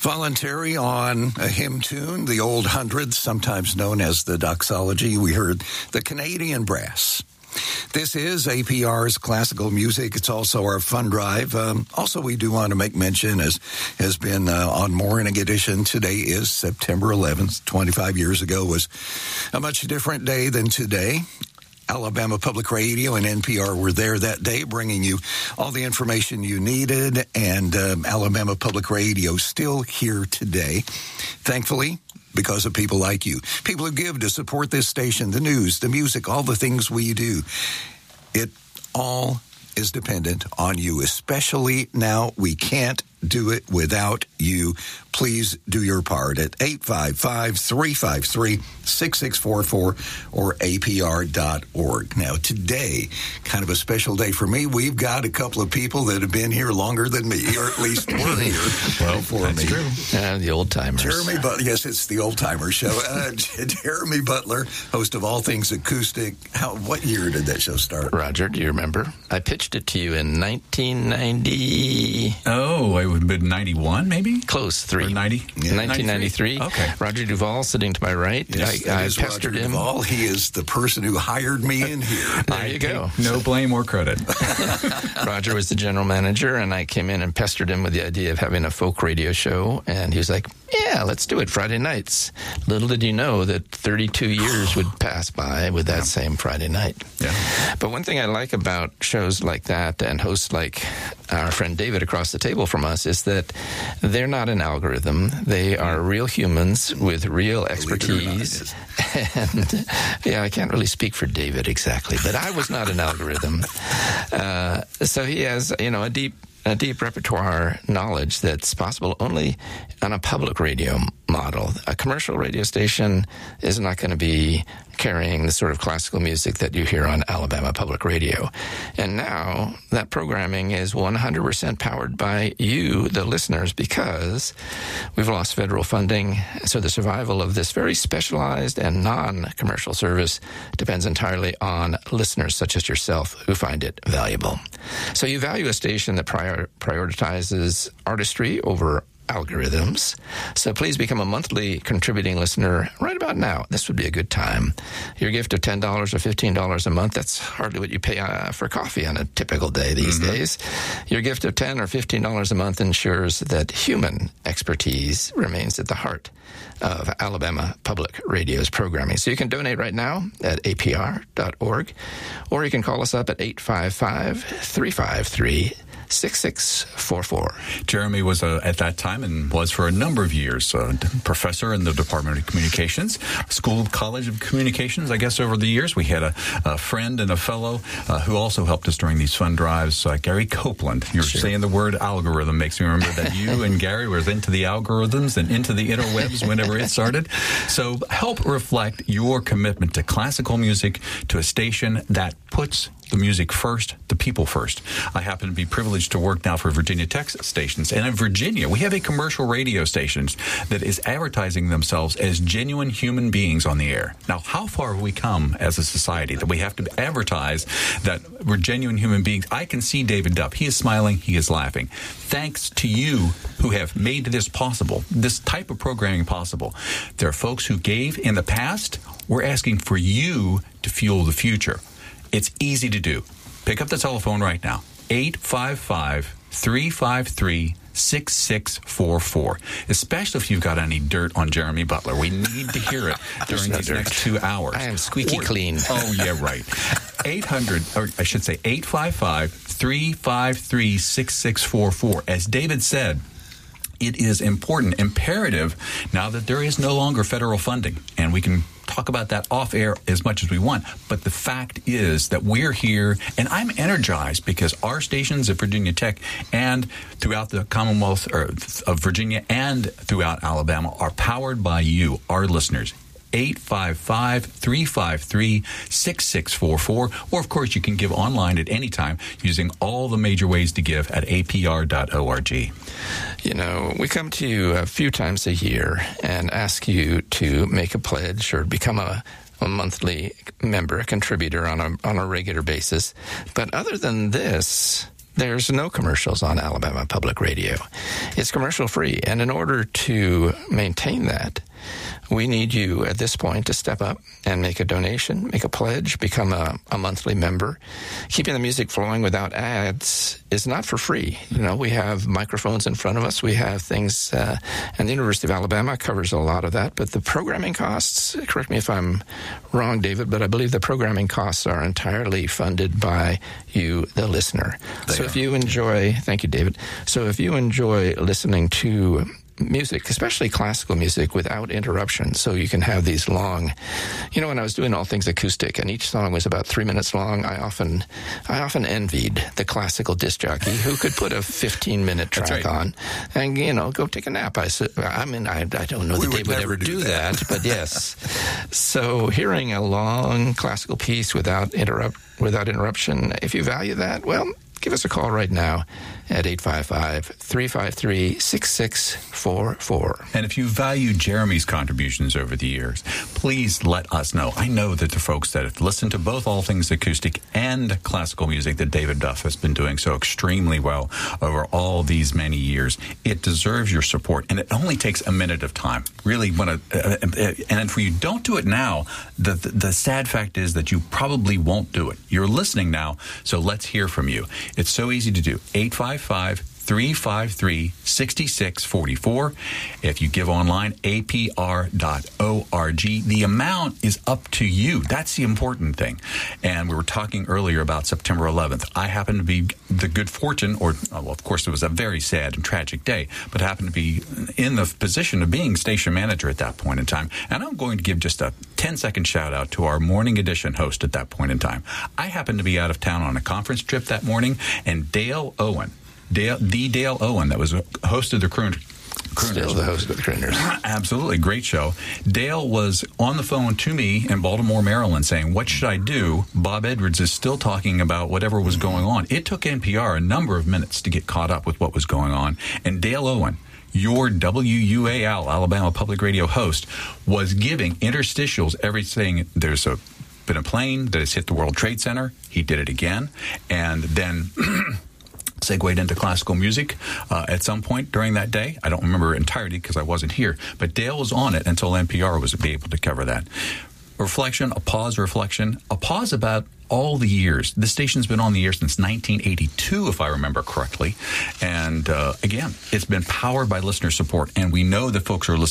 Voluntary on a hymn tune, the Old Hundreds, sometimes known as the Doxology. We heard the Canadian Brass. This is APR's classical music. It's also our fun drive. Also, we do want to make mention, as has been on Morning Edition, today is September 11th. 25 years ago was a much different day than today. Alabama Public Radio and NPR were there that day, bringing you all the information you needed, and Alabama Public Radio still here today, thankfully, because of people like you, people who give to support this station, the news, the music, all the things we do. It all is dependent on you, especially now. We can't do it without you. Please do your part at 855-353-6644 or apr.org. Now, today, kind of a special day for me. We've got a couple of people that have been here longer than me, or at least were here before me. True. The old-timers. Jeremy Butler. Yes, it's the old-timer show. Jeremy Butler, host of All Things Acoustic. What year did that show start? Roger, do you remember? I pitched it to you in 1990. Oh, it would have been 91, maybe? Close, 3. Or 90? Yeah, 1993. Okay. Roger Duvall sitting to my right. Yes, I pestered Roger him. Duvall. He is the person who hired me in here. There you go. No blame or credit. Roger was the general manager, and I came in and pestered him with the idea of having a folk radio show, and he was like, yeah, let's do it Friday nights. Little did you know that 32 years would pass by with that same Friday night. Yeah. But one thing I like about shows like that and hosts like our friend David across the table from us is that they're not an algorithm. They are real humans with real expertise. And yeah, I can't really speak for David exactly, but I was not an algorithm. So he has, a deep repertoire knowledge that's possible only on a public radio model. A commercial radio station is not going to be carrying the sort of classical music that you hear on Alabama Public Radio. And now that programming is 100% powered by you, the listeners, because we've lost federal funding. So the survival of this very specialized and non-commercial service depends entirely on listeners such as yourself who find it valuable. So you value a station that prioritizes artistry over algorithms. So please become a monthly contributing listener right about now. This would be a good time. Your gift of $10 or $15 a month, that's hardly what you pay for coffee on a typical day these days. Your gift of $10 or $15 a month ensures that human expertise remains at the heart of Alabama Public Radio's programming. So you can donate right now at apr.org, or you can call us up at 855-353-6644. Jeremy was at that time and was for a number of years a professor in the Department of Communications, School of College of Communications. I guess over the years we had a friend and a fellow who also helped us during these fun drives, Gary Copeland. You're saying the word algorithm makes me remember that you and Gary were into the algorithms and into the interwebs whenever it started. So help reflect your commitment to classical music, to a station that puts the music first, the people first. I happen to be privileged to work now for Virginia Tech stations. And in Virginia, we have a commercial radio station that is advertising themselves as genuine human beings on the air. Now, how far have we come as a society that we have to advertise that we're genuine human beings? I can see David Dupp. He is smiling. He is laughing. Thanks to you who have made this possible, this type of programming possible. There are folks who gave in the past. We're asking for you to fuel the future. It's easy to do. Pick up the telephone right now, 855-353-6644, especially if you've got any dirt on Jeremy Butler. We need to hear it during these next 2 hours. I am squeaky clean. Oh, yeah, right. 855-353-6644. As David said, it is important, imperative, now that there is no longer federal funding, and we can talk about that off air as much as we want. But the fact is that we're here, and I'm energized because our stations at Virginia Tech and throughout the Commonwealth of Virginia and throughout Alabama are powered by you, our listeners. 855-353-6644. Or, of course, you can give online at any time using all the major ways to give at apr.org. We come to you a few times a year and ask you to make a pledge or become a monthly member, a contributor on a regular basis. But other than this, there's no commercials on Alabama Public Radio. It's commercial free. And in order to maintain that, we need you at this point to step up and make a donation, make a pledge, become a monthly member. Keeping the music flowing without ads is not for free. You know, we have microphones in front of us. We have things, and the University of Alabama covers a lot of that. But the programming costs, correct me if I'm wrong, David, but I believe the programming costs are entirely funded by you, the listener. If you enjoy, thank you, David. So if you enjoy listening to music, especially classical music, without interruption, so you can have these long, you know, when I was doing All Things Acoustic and each song was about 3 minutes long, I often envied the classical disc jockey who could put a 15-minute track on and, you know, go take a nap. I don't know that Dave would ever do that, but yes. So hearing a long classical piece without interruption, if you value that, well, give us a call right now at 855-353-6644. And if you value Jeremy's contributions over the years, please let us know. I know that the folks that have listened to both All Things Acoustic and classical music that David Duff has been doing so extremely well over all these many years, it deserves your support. And it only takes a minute of time. Really, and if you don't do it now, the sad fact is that you probably won't do it. You're listening now, so let's hear from you. It's so easy to do. 855-353-6644. If you give online, apr.org. The amount is up to you. That's the important thing. And we were talking earlier about September 11th. I happened to be the good fortune, of course, it was a very sad and tragic day, but happened to be in the position of being station manager at that point in time. And I'm going to give just a 10-second shout-out to our morning edition host at that point in time. I happened to be out of town on a conference trip that morning, and Dale Owen, that was host of the Crooners. Still the host of the Crooners. Absolutely. Great show. Dale was on the phone to me in Baltimore, Maryland, saying, what should I do? Bob Edwards is still talking about whatever was going on. It took NPR a number of minutes to get caught up with what was going on. And Dale Owen, your WUAL, Alabama Public Radio host, was giving interstitials everything. There's been a plane that has hit the World Trade Center. He did it again. And then segued into classical music at some point during that day. I don't remember entirety because I wasn't here. But Dale was on it until NPR was able to cover that. A pause about all the years. This station's been on the air since 1982, if I remember correctly. And again, it's been powered by listener support. And we know that folks are listening